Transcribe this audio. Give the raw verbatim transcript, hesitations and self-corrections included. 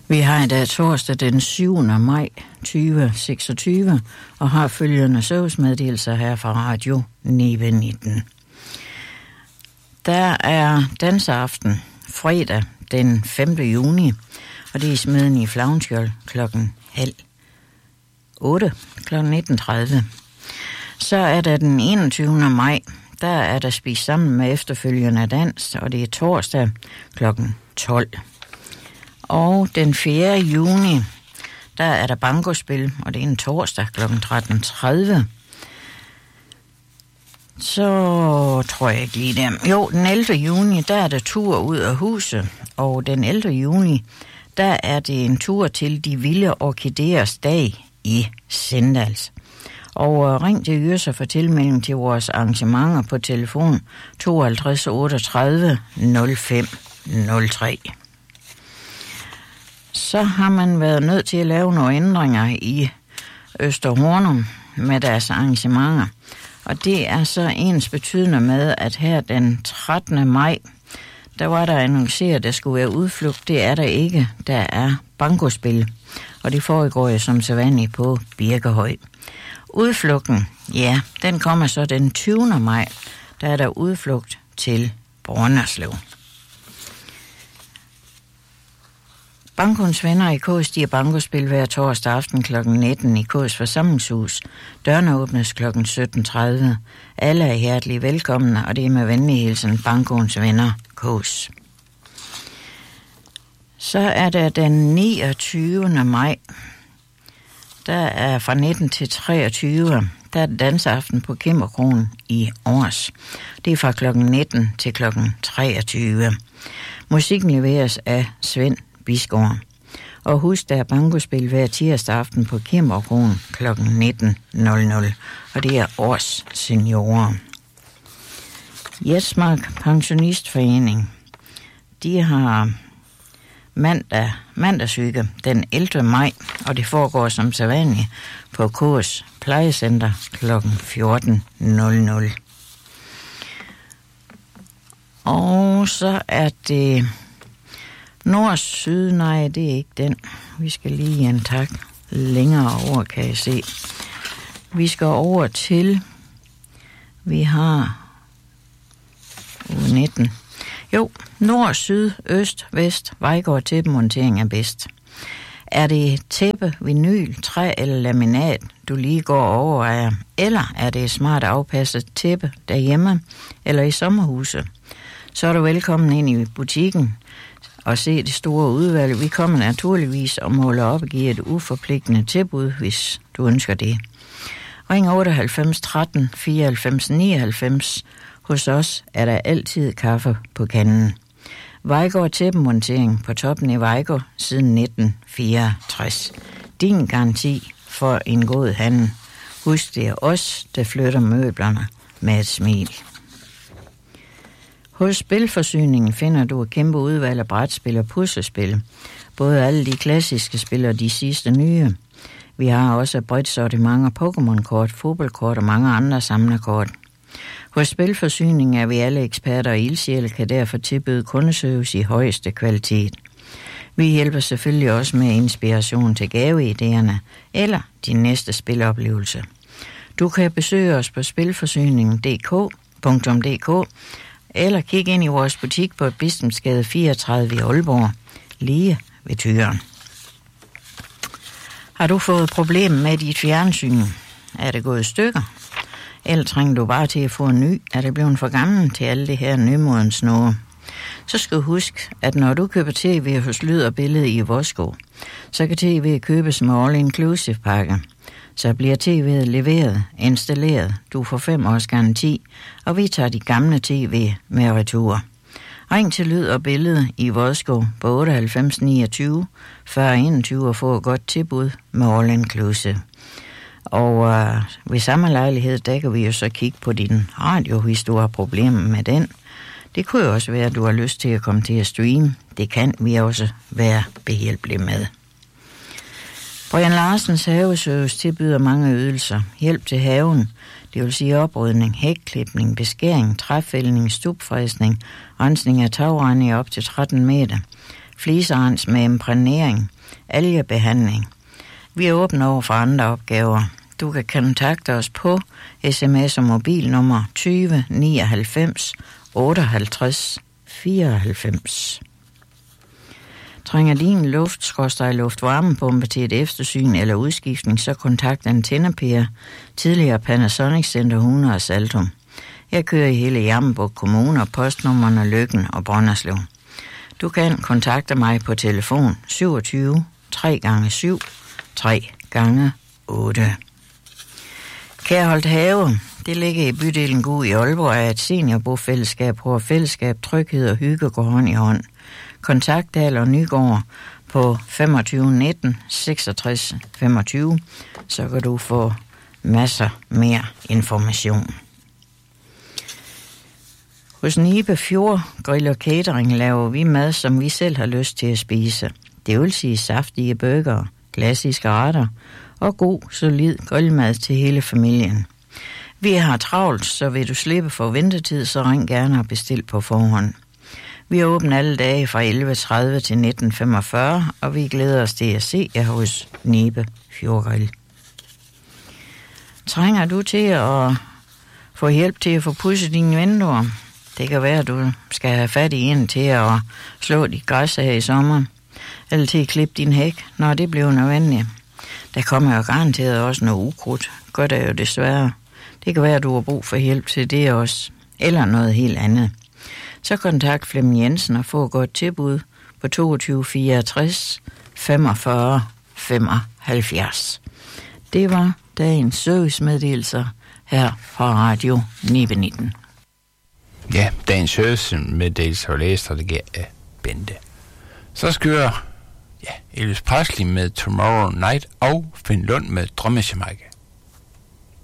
Vi har i dag torsdag den syvende maj tyve seksogtyve og har følgende servicemeddelelser her fra Radio Nive nitten. Der er danseaften fredag den femte juni, og det er i Smeden i Flavnskjold klokken halv otte, klokken nitten tredive. Så er der den enogtyvende maj, der er der spist sammen med efterfølgende dans, og det er torsdag klokken tolv. Og den fjerde juni, der er der bankospil, og det er en torsdag klokken tretten tredive. Så tror jeg ikke lige der. Jo, den ellevte juni, der er der tur ud af huset, og den ellevte juni, der er det en tur til De Vilde Orkideers Dag i Sindals. Og ring til Jyrs og få tilmelding til vores arrangementer på telefon tooghalvtreds otteogtredive nul fem nul tre. Så har man været nødt til at lave nogle ændringer i Østerhornum med deres arrangementer. Og det er så ens betydende med, at her den trettende maj, der var der annonceret, at der skulle være udflugt. Det er der ikke. Der er bankospil, og det foregår jo som sædvanligt på Birkehøj. Udflugten, ja, den kommer så den tyvende maj, der er der udflugt til Brønderslev. Bankons venner i Kås, de er bankospil hver torsdag aften klokken nitten i Kås forsamlingshus. Dørene åbnes klokken sytten tredive. Alle er hjertelig velkomne, og det er med venlig hilsen Bankons venner Kås. Så er der den niogtyvende maj. Der er fra nitten til treogtyve. Der er danseaften på Kimmerkronen i Års. Det er fra klokken nitten til klokken treogtyve. Musikken leveres af Svend Bisgaard. Og husk, der er bankospil hver tirsdag aften på Kimmerkronen klokken nitten nul nul. Og det er Års seniorer. Jetsmark Pensionistforening, de har mandag, mandagssyge den ellevte maj, og det foregår som sædvanligt på K S's plejecenter klokken fjorten nul nul. Og så er det nord-syd, nej, det er ikke den. Vi skal lige en tak længere over, kan jeg se. Vi skal over til, vi har uge nitten. Jo, nord, syd, øst, vest, Vejgaard tæppemontering er bedst. Er det tæppe, vinyl, træ eller laminat, du lige går over af, eller er det smart afpasset tæppe derhjemme eller i sommerhuset, så er du velkommen ind i butikken og se det store udvalg. Vi kommer naturligvis og måler op og giver et uforpligtende tilbud, hvis du ønsker det. Ring otteoghalvfems tretten fireoghalvfems nioghalvfems. Hos os er der altid kaffe på kanden. Vejgaard tæppemontering på toppen i Vejgaard siden nitten fireogtres. Din garanti for en god handel. Husk, det er os, der flytter møblerne med et smil. Hos Spilforsyningen finder du et kæmpe udvalg af brætspil og puslespil. Både alle de klassiske spil og de sidste nye. Vi har også et bredt sortiment af Pokémon-kort, fodboldkort og mange andre samlerkort. Hos Spilforsyningen er vi alle eksperter, og ildsjæle kan derfor tilbyde kundeservice i højeste kvalitet. Vi hjælper selvfølgelig også med inspiration til gaveidéerne eller din næste spiloplevelse. Du kan besøge os på spilforsyningen punktum d k eller kig ind i vores butik på Biskopsgade fireogtredive i Aalborg, lige ved Tyren. Har du fået problemer med dit fjernsyn? Er det gået i stykker? Eller trænger du bare til at få en ny? Er det blevet for gammel til alle det her nymodens noget? Så skal du huske, at når du køber tv hos Lyd og Billede i Vosko, så kan tv købes med all-inclusive pakke. Så bliver tv'et leveret, installeret, du får fem års garanti, og vi tager de gamle tv med retur. Ring til Lyd og Billede i Vosko på otteoghalvfems niogtyve fyrre enogtyve og få et godt tilbud med all-inclusive. Og øh, ved samme lejlighed, der kan vi jo så kigge på din radio, hvis du har problemer med den. Det kunne jo også være, at du har lyst til at komme til at streame. Det kan vi også være behjælpelige med. Brian Larsens Haveservice tilbyder mange ydelser. Hjælp til haven, det vil sige oprydning, hækklipning, beskæring, træfældning, stubfræsning, rensning af tagrende op til tretten meter, fliserens med imprægnering, algebehandling. Vi er åbne over for andre opgaver. Du kan kontakte os på sms og mobilnummer tyve nioghalvfems otteoghalvtreds fireoghalvfems. Trænger din luft-luftvarmepumpe til et eftersyn eller udskiftning, så kontakt Antenna-Per, tidligere Panasonic Center hundrede Saltum. Jeg kører i hele Jammerbugt Kommune og postnummerne Løkken og Brønderslev. Du kan kontakte mig på telefon syvogtyve tre gange syv tre gange otte. Kærholdt Have, det ligger i bydelen Gug i Aalborg, er et seniorbofællesskab, hvor fællesskab, tryghed og hygge går hånd i hånd. Kontakt Dahl og Nygaard på femogtyve nitten seksogtres femogtyve, så kan du få masser mere information. Hos Nibe Fjord Grill og Catering laver vi mad, som vi selv har lyst til at spise. Det vil sige saftige burger, klassiske retter og god, solid grillmad til hele familien. Vi har travlt, så vil du slippe for ventetid, så ring gerne og bestil på forhånd. Vi er åbne alle dage fra elleve tredive til nitten femogfyrre, og vi glæder os til at se jer hos Nibe Fjord Grill. Trænger du til at få hjælp til at få pudset dine vinduer? Det kan være, at du skal have fat i en til at slå dit græs her i sommer, eller til at klippe din hæk, når det bliver nødvendigt. Der kommer jo garanteret også noget ukrudt. Gør det jo desværre. Det kan være, at du har brug for hjælp til det også, eller noget helt andet. Så kontakt Flemming Jensen og få et godt tilbud på toogtyve fireogtres femogfyrre femoghalvfjerds. Det var dagens servicemeddelelser her fra Radio Nibe nitten. Ja, dagens servicemeddelelser og lægestrategier af Bente. Så skal vi høre ja, Elvis Presley med Tomorrow Night og Finn Lund med Drømmesjamaica.